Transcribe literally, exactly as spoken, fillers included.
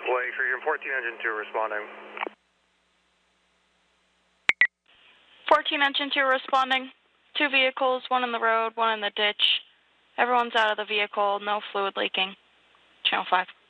Lake Region fourteen Engine two responding. fourteen Engine two responding. Two vehicles, one in the road, one in the ditch. Everyone's out of the vehicle, no fluid leaking. Channel five.